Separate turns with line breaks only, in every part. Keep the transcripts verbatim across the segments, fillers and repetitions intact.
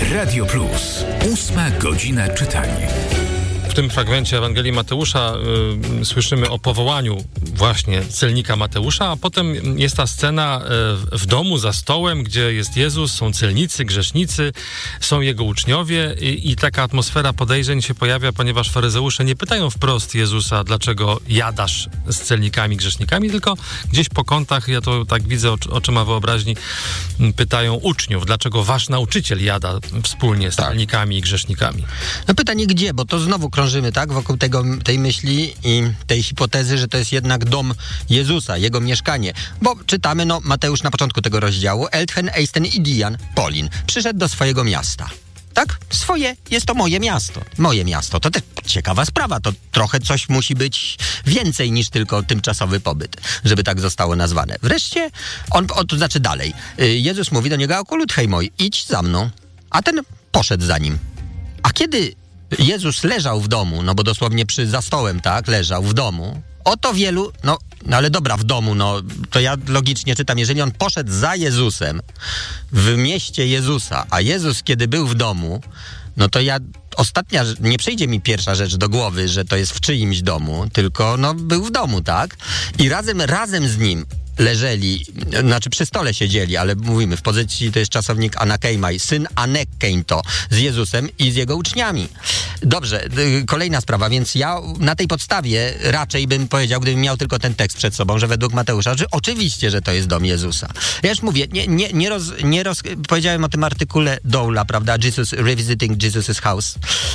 Radio Plus. Ósma godzina czytania.
W tym fragmencie Ewangelii Mateusza y, słyszymy o powołaniu właśnie celnika Mateusza, a potem jest ta scena y, w domu za stołem, gdzie jest Jezus, są celnicy, grzesznicy, są jego uczniowie i, i taka atmosfera podejrzeń się pojawia, ponieważ faryzeusze nie pytają wprost Jezusa, dlaczego jadasz z celnikami, grzesznikami, tylko gdzieś po kątach, ja to tak widzę oczy, oczyma wyobraźni, pytają uczniów, dlaczego wasz nauczyciel jada wspólnie z tak. celnikami i grzesznikami.
No pytanie gdzie, bo to znowu krążymy, tak, wokół tego, tej myśli i tej hipotezy, że to jest jednak dom Jezusa, jego mieszkanie. Bo czytamy, no, Mateusz na początku tego rozdziału, Elthen, Eisten i Dian, Polin, przyszedł do swojego miasta. Tak? Swoje, jest to moje miasto. Moje miasto. To też ciekawa sprawa. To trochę coś musi być więcej niż tylko tymczasowy pobyt, żeby tak zostało nazwane. Wreszcie, on, on to znaczy dalej. Jezus mówi do niego, okulut hej mój, idź za mną. A ten poszedł za nim. A kiedy Jezus leżał w domu, no bo dosłownie przy, za stołem, tak, leżał w domu, oto wielu, no, no ale dobra, w domu, no, to ja logicznie czytam, jeżeli on poszedł za Jezusem w mieście Jezusa, a Jezus kiedy był w domu, no to ja, ostatnia, nie przyjdzie mi pierwsza rzecz do głowy, że to jest w czyimś domu, tylko, no, był w domu, tak, i razem, razem z nim leżeli, znaczy przy stole siedzieli, ale mówimy, w pozycji to jest czasownik anakejmai, syn Anekkeinto z Jezusem i z jego uczniami. Dobrze, kolejna sprawa, więc ja na tej podstawie raczej bym powiedział, gdybym miał tylko ten tekst przed sobą, że według Mateusza, że oczywiście, że to jest dom Jezusa. Ja już mówię, nie, nie, nie, roz, nie roz, powiedziałem o tym artykule Doula, prawda, Jesus, Revisiting Jesus's House.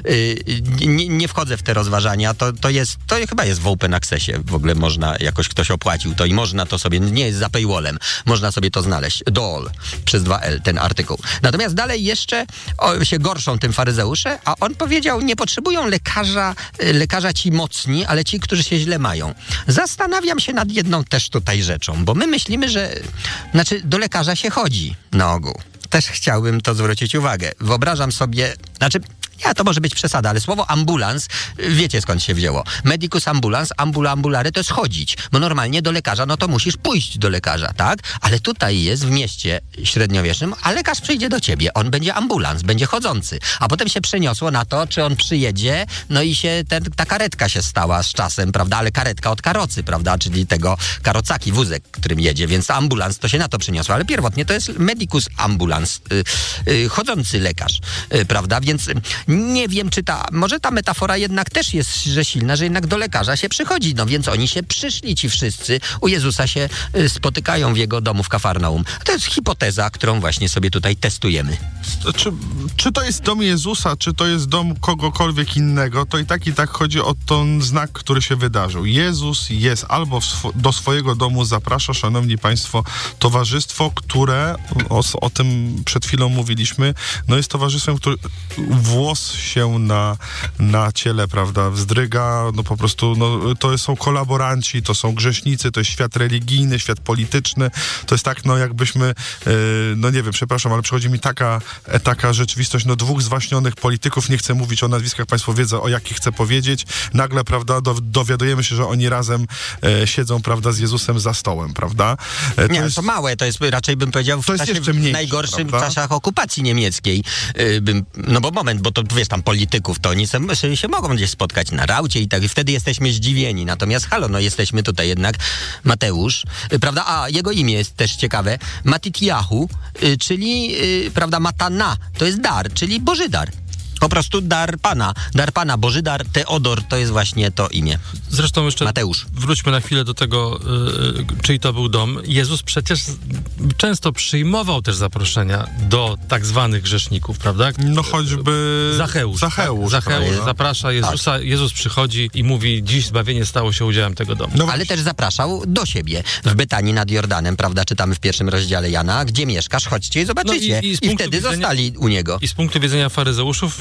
Yy, nie, nie wchodzę w te rozważania, to, to jest, to chyba jest w open accessie, w ogóle można, jakoś ktoś opłacił to i można to sobie, nie jest za paywallem, można sobie to znaleźć. Doll, przez dwa L, ten artykuł. Natomiast dalej jeszcze o, się gorszą tym faryzeusze, a on powiedział, nie potrzebują lekarza, lekarza ci mocni, ale ci, którzy się źle mają. Zastanawiam się nad jedną też tutaj rzeczą, bo my myślimy, że znaczy do lekarza się chodzi na ogół. Też chciałbym to zwrócić uwagę. Wyobrażam sobie, znaczy ja, to może być przesada, ale słowo ambulans, wiecie skąd się wzięło. Medicus ambulans, ambula ambulare to jest chodzić, bo normalnie do lekarza, no to musisz pójść do lekarza, tak? Ale tutaj jest w mieście średniowiecznym, a lekarz przyjdzie do ciebie, on będzie ambulans, będzie chodzący. A potem się przeniosło na to, czy on przyjedzie, no i się ten, ta karetka się stała z czasem, prawda? Ale karetka od karocy, prawda? Czyli tego karocaki, wózek, którym jedzie, więc ambulans to się na to przeniosło. Ale pierwotnie to jest medicus ambulans, yy, yy, chodzący lekarz, yy, prawda? Więc nie wiem, czy ta, może ta metafora jednak też jest, że silna, że jednak do lekarza się przychodzi, no więc oni się przyszli, ci wszyscy, u Jezusa się y, spotykają w jego domu w Kafarnaum. To jest hipoteza, którą właśnie sobie tutaj testujemy.
Czy, czy to jest dom Jezusa, czy to jest dom kogokolwiek innego, to i tak i tak chodzi o ten znak, który się wydarzył. Jezus jest albo sw- do swojego domu zaprasza, szanowni państwo, towarzystwo, które, o, o tym przed chwilą mówiliśmy, no jest towarzystwem, które włos się na, na ciele, prawda, wzdryga, no po prostu, no to są kolaboranci, to są grzesznicy, to jest świat religijny, świat polityczny, to jest tak, no jakbyśmy, yy, no nie wiem, przepraszam, ale przychodzi mi taka, taka rzeczywistość, no dwóch zwaśnionych polityków, nie chcę mówić o nazwiskach, państwo wiedzą, o jakich chcę powiedzieć, nagle, prawda, do, dowiadujemy się, że oni razem e, siedzą, prawda, z Jezusem za stołem, prawda? E, to
nie,
jest,
to małe, to jest raczej, bym powiedział, w,
to jest
czasie,
jeszcze mniejsze,
w najgorszym
prawda?
czasach okupacji niemieckiej. Yy, bym, no bo moment, bo to wiesz, tam polityków, to oni się, się mogą gdzieś spotkać na raucie i tak, i wtedy jesteśmy zdziwieni. Natomiast halo, no jesteśmy tutaj jednak Mateusz, yy, prawda? A jego imię jest też ciekawe, Matityahu, yy, czyli, yy, prawda, Matana, to jest dar, czyli Boży dar. Po prostu dar Pana. Dar Pana, Boży dar, Teodor, to jest właśnie to imię.
Zresztą jeszcze
Mateusz.
Wróćmy na chwilę do tego, yy, czyj to był dom. Jezus przecież często przyjmował też zaproszenia do tak zwanych grzeszników, prawda?
No choćby...
Zacheusz.
Zacheusz.
Tak? Zacheusz
prawda?
zaprasza Jezusa. Tak. Jezus przychodzi i mówi, dziś zbawienie stało się udziałem tego domu.
No
ale też zapraszał do siebie. W Betanii nad Jordanem, prawda, czytamy w pierwszym rozdziale Jana, gdzie mieszkasz, chodźcie i zobaczycie.
No i, i,
I wtedy
widzenia,
zostali u niego.
I z punktu widzenia faryzeuszów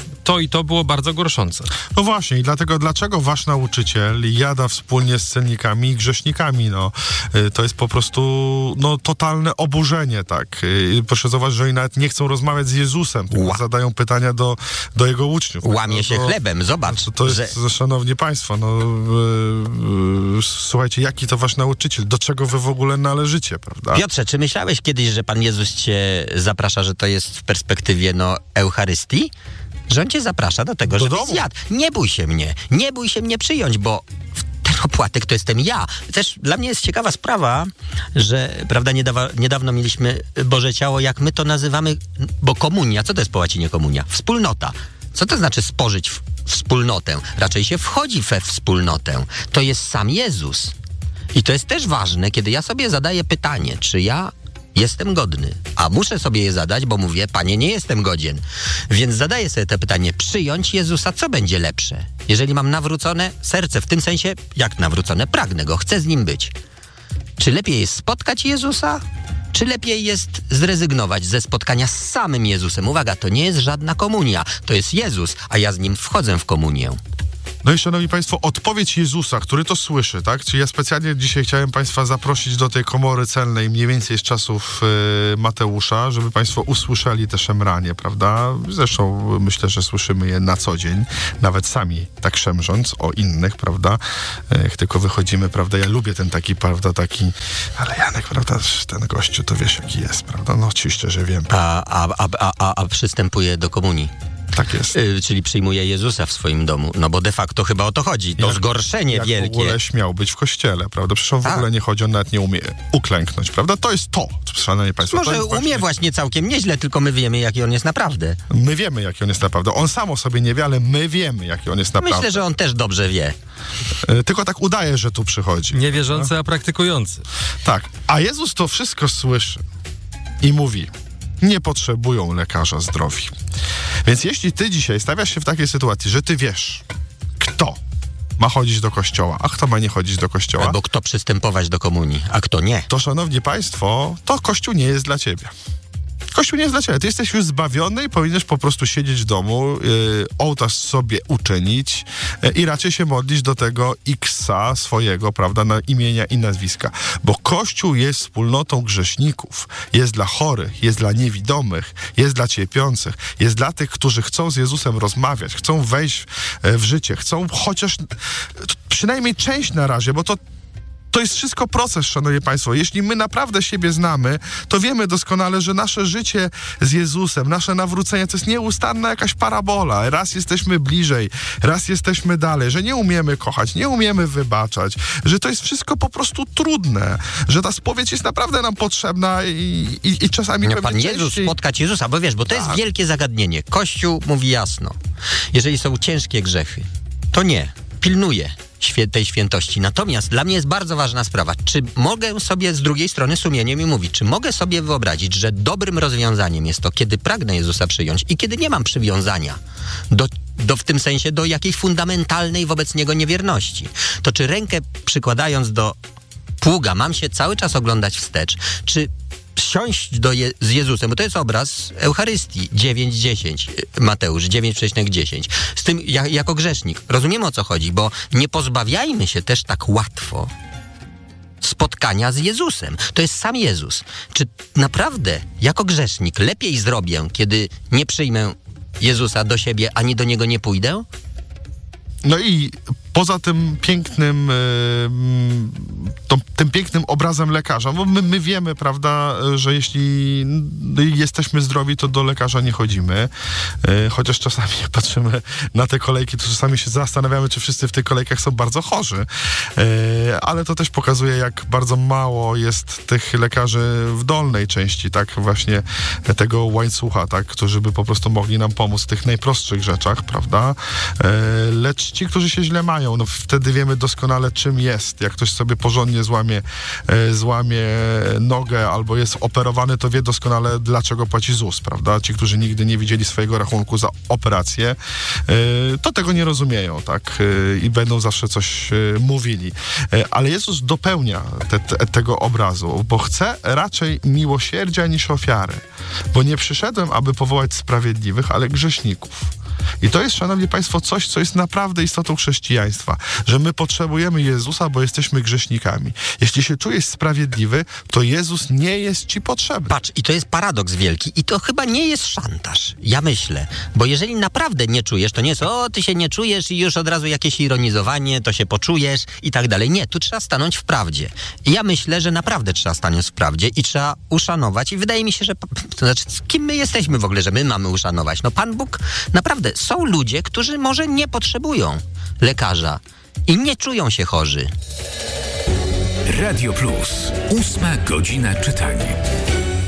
to i to było bardzo gorszące.
No właśnie i dlatego, dlaczego wasz nauczyciel jada wspólnie z celnikami i grzesznikami, no y, to jest po prostu no totalne oburzenie, tak. Y, proszę zauważyć, że oni nawet nie chcą rozmawiać z Jezusem, tylko
Ła.
zadają pytania do, do jego uczniów.
Łamie
no,
się
no,
chlebem, zobacz.
To, to jest,
że...
szanowni państwo, no y, y, słuchajcie, jaki to wasz nauczyciel, do czego wy w ogóle należycie, prawda?
Piotrze, czy myślałeś kiedyś, że Pan Jezus cię zaprasza, że to jest w perspektywie, no, Eucharystii? Że On cię zaprasza do tego,
Do
żebyś
domu.
zjadł. Nie bój się mnie, nie bój się mnie przyjąć, bo ten opłatek to jestem ja. Też dla mnie jest ciekawa sprawa, że, prawda, niedawno, niedawno mieliśmy Boże Ciało, jak my to nazywamy, bo komunia, co to jest po łacinie komunia? Wspólnota. Co to znaczy spożyć w wspólnotę? Raczej się wchodzi we wspólnotę. To jest sam Jezus. I to jest też ważne, kiedy ja sobie zadaję pytanie, czy ja jestem godny, a muszę sobie je zadać, bo mówię, Panie, nie jestem godzien. Więc zadaję sobie to pytanie, przyjąć Jezusa, co będzie lepsze? Jeżeli mam nawrócone serce, w tym sensie, jak nawrócone, pragnę Go, chcę z Nim być. Czy lepiej jest spotkać Jezusa, czy lepiej jest zrezygnować ze spotkania z samym Jezusem? Uwaga, to nie jest żadna komunia, to jest Jezus, a ja z Nim wchodzę w komunię.
No i szanowni państwo, odpowiedź Jezusa, który to słyszy, tak? Czyli ja specjalnie dzisiaj chciałem państwa zaprosić do tej komory celnej mniej więcej z czasów y, Mateusza, żeby państwo usłyszeli te szemranie, prawda? Zresztą myślę, że słyszymy je na co dzień, nawet sami tak szemrząc o innych, prawda? Jak tylko wychodzimy, prawda? Ja lubię ten taki, prawda, taki, ale Janek, prawda, ten gościu, to wiesz jaki jest, prawda? No oczywiście, że wiem.
A, a, a, a, a, a przystępuje do komunii.
Tak jest.
Yy, czyli przyjmuje Jezusa w swoim domu. No bo de facto chyba o to chodzi. To
Jak-
zgorszenie
Jak
wielkie.
w ogóle śmiał być w kościele, prawda? Przecież on w
Tak.
ogóle nie chodzi, on nawet nie umie uklęknąć, prawda? To jest to, szanowni państwo. to
Może
jest
umie właśnie całkiem nieźle, tylko my wiemy, jaki on jest naprawdę.
My wiemy, jaki on jest naprawdę. On sam o sobie nie wie, ale my wiemy, jaki on jest naprawdę.
Myślę, że on też dobrze wie.
E, Tylko tak udaje, że tu przychodzi.
Niewierzący, a praktykujący.
Tak. A Jezus to wszystko słyszy i mówi, nie potrzebują lekarza zdrowi. Więc jeśli ty dzisiaj stawiasz się w takiej sytuacji, że ty wiesz, kto ma chodzić do kościoła, a kto ma nie chodzić do kościoła,
Albo kto przystępować do komunii, a kto nie.
to szanowni państwo, to Kościół nie jest dla ciebie. Kościół nie jest dla ciebie. Ty jesteś już zbawiony i powinieneś po prostu siedzieć w domu, yy, ołtarz sobie uczynić yy, i raczej się modlić do tego X-a swojego, prawda, na imienia i nazwiska. Bo Kościół jest wspólnotą grzeszników. Jest dla chorych, jest dla niewidomych, jest dla cierpiących, jest dla tych, którzy chcą z Jezusem rozmawiać, chcą wejść yy, w życie, chcą chociaż yy, przynajmniej część na razie, bo to To jest wszystko proces, szanowni państwo. Jeśli my naprawdę siebie znamy, to wiemy doskonale, że nasze życie z Jezusem, nasze nawrócenie to jest nieustanna jakaś parabola. Raz jesteśmy bliżej, raz jesteśmy dalej, że nie umiemy kochać, nie umiemy wybaczać, że to jest wszystko po prostu trudne, że ta spowiedź jest naprawdę nam potrzebna i, i, i czasami
Nie,
pewnie
Pan Jezus,
częściej...
spotkać Jezusa, bo wiesz, bo to jest
Tak.
wielkie zagadnienie. Kościół mówi jasno, jeżeli są ciężkie grzechy, to nie, pilnuje świe- tej świętości. Natomiast dla mnie jest bardzo ważna sprawa, czy mogę sobie z drugiej strony sumieniem i mówić, czy mogę sobie wyobrazić, że dobrym rozwiązaniem jest to, kiedy pragnę Jezusa przyjąć i kiedy nie mam przywiązania do, do w tym sensie do jakiejś fundamentalnej wobec Niego niewierności. To czy rękę przykładając do pługa mam się cały czas oglądać wstecz, czy siąść do Je- z Jezusem, bo to jest obraz Eucharystii dziewięć dziesięć, Mateusz dziewięć dziesięć. Z tym ja, jako grzesznik. Rozumiemy, o co chodzi, bo nie pozbawiajmy się też tak łatwo spotkania z Jezusem. To jest sam Jezus. Czy naprawdę jako grzesznik lepiej zrobię, kiedy nie przyjmę Jezusa do siebie, ani do Niego nie pójdę?
No i poza tym pięknym, yy, to, tym pięknym obrazem lekarza, bo my, my wiemy, prawda, że jeśli jesteśmy zdrowi, to do lekarza nie chodzimy, yy, chociaż czasami jak patrzymy na te kolejki, to czasami się zastanawiamy, czy wszyscy w tych kolejkach są bardzo chorzy, yy, ale to też pokazuje, jak bardzo mało jest tych lekarzy w dolnej części, tak, właśnie tego łańcucha, tak, którzy by po prostu mogli nam pomóc w tych najprostszych rzeczach, prawda, yy, lecz ci, którzy się źle mają, no wtedy wiemy doskonale, czym jest. Jak ktoś sobie porządnie złamie, e, złamie nogę albo jest operowany, to wie doskonale, dlaczego płaci ZUS, prawda? Ci, którzy nigdy nie widzieli swojego rachunku za operację, e, to tego nie rozumieją, tak? E, I będą zawsze coś e, mówili. E, ale Jezus dopełnia te, te, tego obrazu, bo chce raczej miłosierdzia niż ofiary. Bo nie przyszedłem, aby powołać sprawiedliwych, ale grzeszników. I to jest, szanowni państwo, coś, co jest naprawdę istotą chrześcijaństwa, że my potrzebujemy Jezusa, bo jesteśmy grzesznikami. Jeśli się czujesz sprawiedliwy, to Jezus nie jest ci potrzebny.
Patrz, i to jest paradoks wielki. I to chyba nie jest szantaż. Ja myślę. Bo jeżeli naprawdę nie czujesz, to nie jest, o, ty się nie czujesz i już od razu jakieś ironizowanie, to się poczujesz i tak dalej. Nie, tu trzeba stanąć w prawdzie. I ja myślę, że naprawdę trzeba stanąć w prawdzie i trzeba uszanować. I wydaje mi się, że, to znaczy, z kim my jesteśmy w ogóle, że my mamy uszanować? No Pan Bóg, naprawdę, są ludzie, którzy może nie potrzebują lekarza i nie czują się chorzy.
Radio Plus. Ósma godzina czytania.